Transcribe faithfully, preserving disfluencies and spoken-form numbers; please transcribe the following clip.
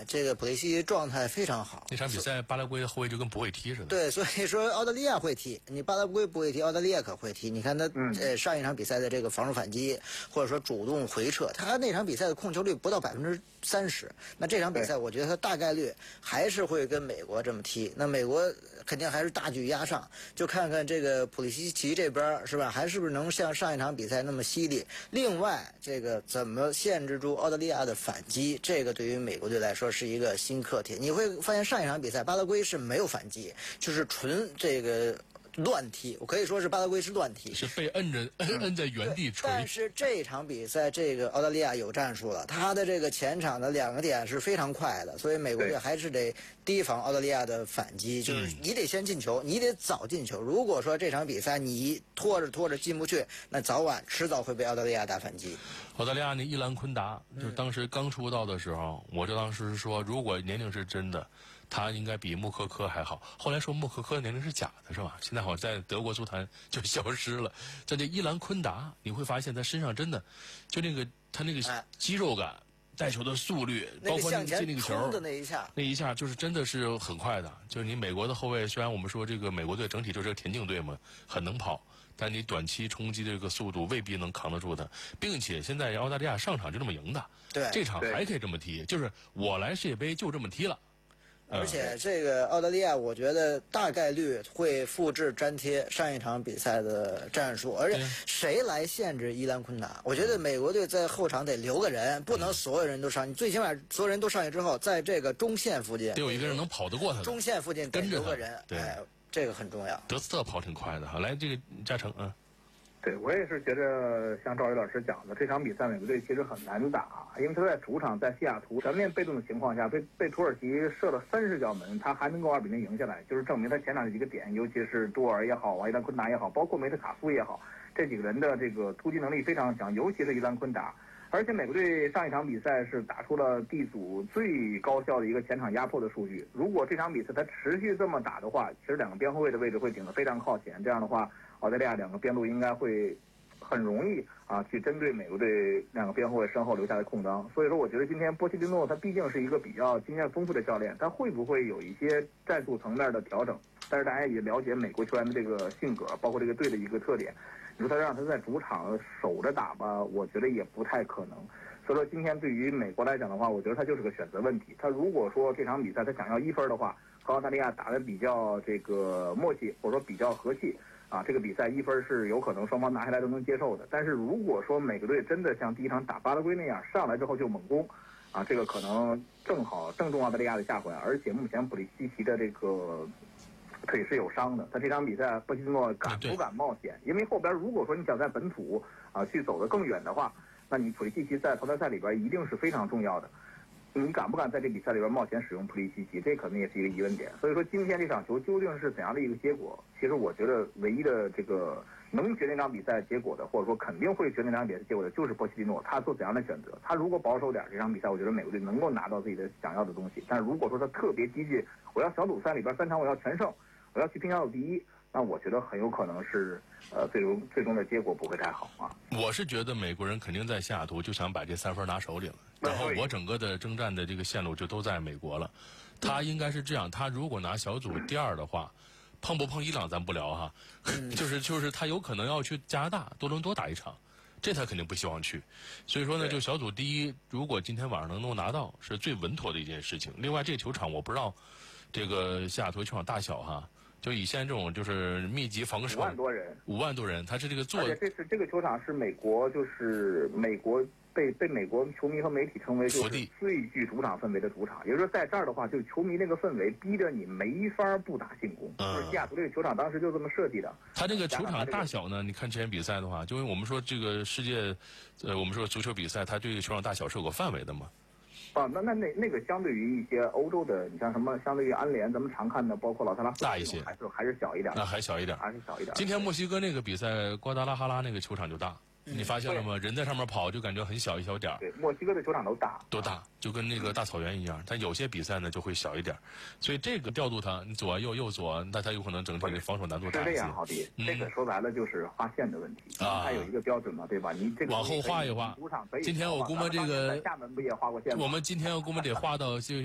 这个普利西奇状态非常好。 那场比赛巴拉圭的后卫就跟不会踢似的。 对，所以说澳大利亚会踢，你巴拉圭不会踢，澳大利亚可会踢。你看他、嗯、呃上一场比赛的这个防守反击，或者说主动回撤，他那场比赛的控球率不到百分之三十。那这场比赛我觉得他大概率还是会跟美国这么踢。那美国肯定还是大举压上，就看看这个普利西奇这边是吧，还是不是能像上一场比赛那么犀利。另外，这个怎么限制住澳大利亚的反击，这个对于美国队来说是一个新课题。你会发现上一场比赛巴拉圭是没有反击，就是纯这个乱踢，我可以说是巴拉圭是乱踢， 是被摁着摁摁在原地锤。 但是这场比赛，这个澳大利亚有战术了，他的这个前场的两个点是非常快的，所以美国队还是得提防澳大利亚的反击，就是你得先进球，你得早进球。如果说这场比赛你拖着拖着进不去，那早晚迟早会被澳大利亚打反击。 澳大利亚那伊兰昆达，就是当时刚出道的时候，嗯、我就当时说，如果年龄是真的，他应该比穆科科还好。后来说穆科科年龄是假的，是吧？现在好像在德国足坛就消失了。在这伊兰昆达，你会发现他身上真的，就那个他那个肌肉感。带球的速率，包括你进那个球的那一下， 那一下就是真的是很快的。就是你美国的后卫，虽然我们说这个美国队整体就是个田径队嘛，很能跑，但你短期冲击这个速度未必能扛得住他。并且现在澳大利亚上场就这么赢的， 对， 这场还可以这么踢，就是我来世界杯就这么踢了。 而且这个澳大利亚，我觉得大概率会复制粘贴上一场比赛的战术。而且谁来限制伊兰昆达？我觉得美国队在后场得留个人，不能所有人都上。你最起码所有人都上去之后，在这个中线附近得有一个人能跑得过他。 中线附近得留个人， 对、 哎，这个很重要。 德斯特跑挺快的哈，来这个嘉诚啊。 对，我也是觉得像赵宇老师讲的，这场比赛美国队其实很难打，因为他在主场在西雅图全面被动的情况下，被被土耳其射了三十脚门，他还能够二比零赢下来，就是证明他前场的几个点，尤其是多尔也好啊，伊兰昆达也好，包括梅特卡夫也好，这几个人的这个突击能力非常强，尤其是伊兰昆达。而且美国队上一场比赛是打出了 D 组最高效的一个前场压迫的数据。如果这场比赛他持续这么打的话，其实两个边后卫的位置会顶得非常靠前。这样的话，澳大利亚两个边路应该会很容易啊去针对美国队两个边后卫身后留下的空当。所以说，我觉得今天波切蒂诺他毕竟是一个比较经验丰富的教练，他会不会有一些战术层面的调整？但是大家也了解美国球员的这个性格，包括这个队的一个特点。你说他让他在主场守着打吧，我觉得也不太可能。所以说今天对于美国来讲的话，我觉得他就是个选择问题。他如果说这场比赛他想要一分的话，和澳大利亚打得比较这个默契，或者说比较和气啊，这个比赛一分是有可能双方拿下来都能接受的。但是如果说美国队真的像第一场打巴拉圭那样上来之后就猛攻啊，这个可能正好正中澳大利亚的下怀。而且目前普利西奇的这个腿是有伤的，他这场比赛波切蒂诺敢不敢冒险？因为后边如果说你想在本土啊去走得更远的话，那你普利西奇在淘汰赛里边一定是非常重要的。你敢不敢在这比赛里边冒险使用普利西奇？这可能也是一个疑问点。所以说今天这场球究竟是怎样的一个结果？其实我觉得唯一的这个能决定这场比赛结果的，或者说肯定会决定这场比赛结果的，就是波切蒂诺他做怎样的选择。他如果保守点，这场比赛我觉得美国队能够拿到自己的想要的东西。但如果说他特别激进，我要小组赛里边三场我要全胜，我要去拼小组第一，那我觉得很有可能是呃最终最终的结果不会太好啊。 我是觉得美国人肯定在西雅图就想把这三分拿手里了，然后我整个的征战的这个线路就都在美国了。他应该是这样，他如果拿小组第二的话，碰不碰伊朗咱不聊哈，就是就是他有可能要去加拿大多伦多打一场，这他肯定不希望去。所以说呢，就小组第一，如果今天晚上能够拿到，是最稳妥的一件事情。另外，这球场我不知道这个西雅图球场大小哈。就以现在这种就是密集防守， 五万多人， 五万多人，他是这个做， 而且这是这个球场是美国，就是美国被被美国球迷和媒体称为就是最具主场氛围的主场。也就是说，在这儿的话，就球迷那个氛围逼着你没法不打进攻。嗯，就是西雅图这个球场当时就这么设计的。 他这个球场大小呢，你看之前比赛的话，就因为我们说这个世界，呃，我们说足球比赛，它这个球场大小是有个范围的嘛。 啊，那那那那个相对于一些欧洲的，你像什么，相对于安联，咱们常看的，包括老特拉福德大一些， 还是还是小一点， 那还小一点， 还是小一点。 今天墨西哥那个比赛，瓜达拉哈拉那个球场就大。你发现了吗？人在上面跑就感觉很小一小点儿。 对，墨西哥的球场都大， 都大，就跟那个大草原一样。但有些比赛呢就会小一点，所以这个调度它，你左右右左，那它有可能整体的防守难度大一些。 是这样，好弟，嗯、这个说白了就是划线的问题啊，它有一个标准嘛，对吧？你这个往后画一画。今天我估摸这个厦门不也画过线吗？ 我们今天我估摸得画到就。